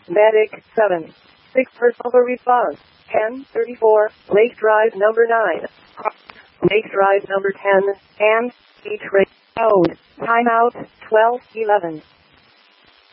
Medic 7. 6 personal response. 1034, Lake Drive number 9. Lake Drive number 10, and Beach Road. Timeout 1211.